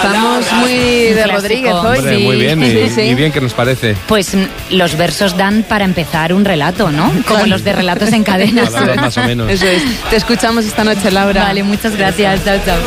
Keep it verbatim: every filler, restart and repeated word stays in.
Estamos muy de clásico. Rodríguez hoy. Hombre, Sí. muy bien, y, Sí, sí. y bien que nos parece. Pues mm, los versos dan para empezar un relato, ¿no? Como Claro. los de relatos en cadena. Palabras más o menos. Eso es. Te escuchamos esta noche, Laura. Vale, muchas gracias. Chao, chao.